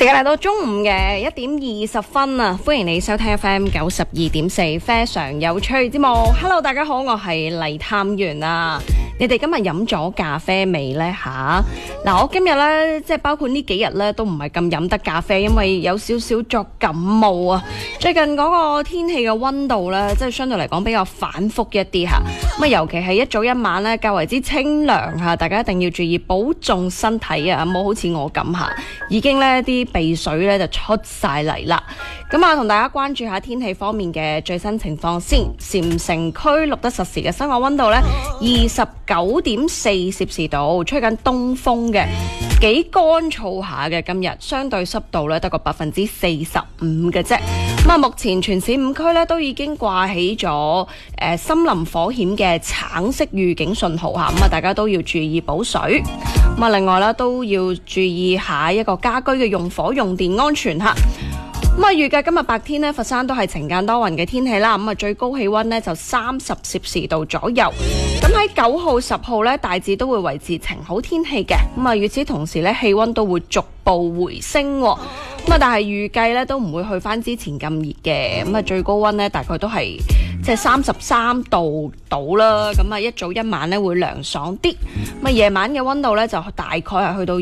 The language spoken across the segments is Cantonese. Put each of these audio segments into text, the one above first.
時間嚟到中午嘅1:20啊，歡迎你收聽 FM 92.4非常有趣節目。Hello， 大家好，我係黎探員啊。你哋今日飲咗咖啡未呢？嗱，我今日呢，即係包括呢幾日呢，都唔係咁飲得咖啡，因為有少少作感冒啊。最近嗰個天氣嘅溫度呢，即係相對嚟講比較反覆一啲吓。咁啊，尤其係一早一晚呢，較為之清涼吓，大家一定要注意保重身體啊，唔好好似我咁吓，已經呢啲鼻水呢就出晒嚟啦。咁啊，同大家關注下天氣方面嘅最新情況先。禪城區錄得實時嘅室外溫度呢，29.4攝氏度，吹緊東風嘅，幾乾燥下嘅。今日相對濕度呢得個45%嘅啫。咁啊，目前全市5區呢都已經掛起咗森林火險嘅橙色預警信號吓，咁啊大家都要注意補水。咁啊，另外啦都要注意下一個家居嘅用火用電安全吓。咁啊，預計今日白天呢，佛山都係晴間多雲嘅天氣啦。咁啊，最高氣溫呢就30攝氏度左右。咁喺9號、10號呢，大致都會維持晴好天氣嘅。咁啊，與此同時呢，氣溫都會逐步回升。咁啊，但係預計呢都唔會去翻之前咁熱嘅。咁啊，最高溫呢大概都係即係33度到啦。咁啊，一早一晚呢會涼爽啲。咁啊，夜晚嘅溫度呢就大概係去到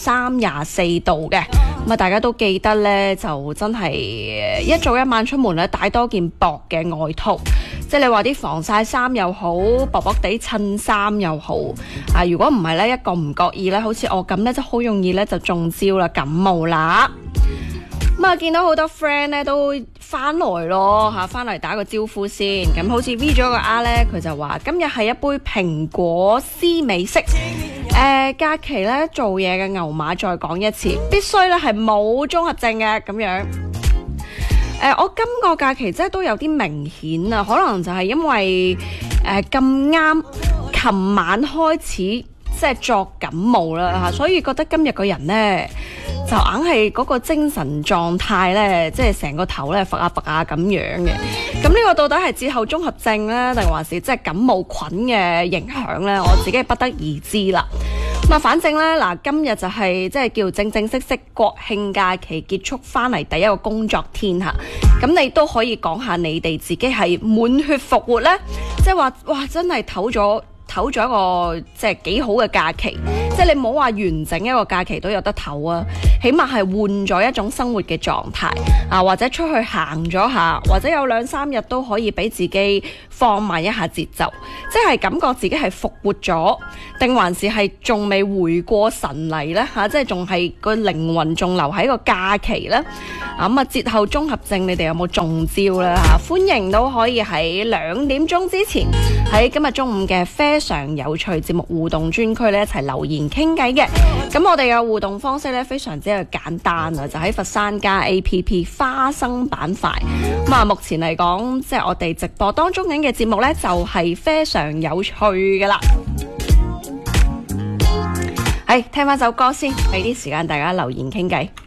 23、24度嘅。咁啊，大家都記得呢，就真係一早一晚出門咧，帶多件薄嘅外套，即係你話啲防曬衫又好，薄薄地襯衫又好。啊，如果唔係呢，一個唔覺意呢，好似我咁呢，就好容易呢就中招啦，感冒啦。咁啊，見到好多 friend 咧都翻來咯嚇，翻嚟打個招呼先。咁好似 V 咗個 R 咧，佢就話今日係一杯蘋果絲美式。假期咧做嘢嘅牛馬再講一次，必須咧係冇綜合症嘅咁樣。我今個假期真係都有啲明顯啊，可能就係因為咁啱，琴晚開始即係作感冒啦嚇，所以覺得今日個人呢，就硬係嗰個精神狀態呢，即係成個頭呢，揈下揈下咁樣嘅。咁呢個到底係節後綜合症呢，定還是即係感冒菌嘅影響呢？我自己不得而知啦。咁啊，反正呢，嗱，今日就係即係叫正正式式國慶假期結束翻嚟第一個工作天嚇。咁你都可以講下你哋自己係滿血復活呢？即係話哇，真係唞咗一個即係幾好嘅假期。即係你唔好話完整一個假期都有得唞啊，起碼係換咗一種生活嘅狀態啊，或者出去行咗下，或者有2、3日都可以俾自己放慢一下節奏，即係感覺自己係復活咗，定還是係仲未回過神嚟呢？即係仲係個靈魂仲留喺個假期呢？咁啊，節後綜合症你哋有冇中招呢？歡迎都可以喺2點鐘之前喺今日中午嘅非常有趣節目互動專區呢一齊留言傾偈嘅。咁我哋嘅互動方式呢非常之簡單啊，就喺佛山加 APP 花生板塊。咁啊，目前嚟講即係我哋直播當中緊嘅節目呢，就係非常有趣噶啦。係聽翻首歌先，俾啲時間大家留言傾偈。